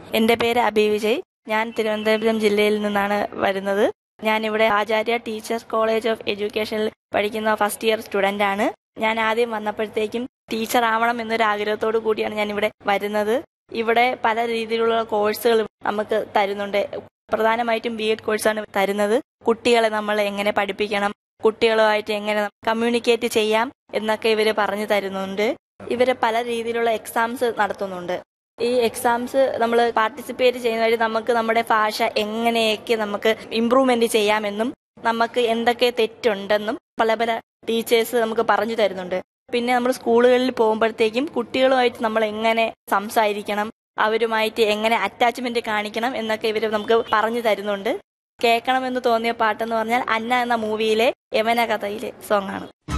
എൻ്റെ പേര് അബി വിജയ്. ഞാൻ തിരുവനന്തപുരം ജില്ലയിൽ നിന്നാണ് വരുന്നത്. ഞാനിവിടെ ആചാര്യ ടീച്ചേഴ്സ് കോളേജ് ഓഫ് എഡ്യൂക്കേഷനിൽ പഠിക്കുന്ന ഫസ്റ്റ് ഇയർ സ്റ്റുഡൻ്റ് ആണ്. ഞാൻ ആദ്യം വന്നപ്പോഴത്തേക്കും ടീച്ചർ ആവണം എന്നൊരു ആഗ്രഹത്തോടു കൂടിയാണ് ഞാനിവിടെ വരുന്നത്. ഇവിടെ പല രീതിയിലുള്ള കോഴ്സുകൾ നമുക്ക് തരുന്നുണ്ട്. പ്രധാനമായിട്ടും BEd കോഴ്സാണ് തരുന്നത്. കുട്ടികളെ നമ്മൾ എങ്ങനെ പഠിപ്പിക്കണം, കുട്ടികളുമായിട്ട് എങ്ങനെ കമ്മ്യൂണിക്കേറ്റ് ചെയ്യാം എന്നൊക്കെ ഇവർ പറഞ്ഞു തരുന്നുണ്ട്. ഇവർ പല രീതിയിലുള്ള എക്സാംസ് നടത്തുന്നുണ്ട്. ഈ എക്സാംസ് നമ്മൾ പാർട്ടിസിപ്പേറ്റ് ചെയ്യുന്ന വഴി നമുക്ക് നമ്മുടെ ഭാഷ എങ്ങനെയൊക്കെ നമുക്ക് ഇമ്പ്രൂവ്മെന്റ് ചെയ്യാമെന്നും നമുക്ക് എന്തൊക്കെ തെറ്റുണ്ടെന്നും പല പല ടീച്ചേഴ്സ് നമുക്ക് പറഞ്ഞു തരുന്നുണ്ട്. പിന്നെ നമ്മൾ സ്കൂളുകളിൽ പോകുമ്പോഴത്തേക്കും കുട്ടികളുമായിട്ട് നമ്മൾ എങ്ങനെ സംസാരിക്കണം, അവരുമായിട്ട് എങ്ങനെ അറ്റാച്ച്മെന്റ് കാണിക്കണം എന്നൊക്കെ ഇവർ നമുക്ക് പറഞ്ഞു തരുന്നുണ്ട്. കേൾക്കണമെന്ന് തോന്നിയ പാട്ടെന്ന് പറഞ്ഞാൽ അന്ന എന്ന മൂവിയിലെ യമന കഥയിലെ സോങ് ആണ്.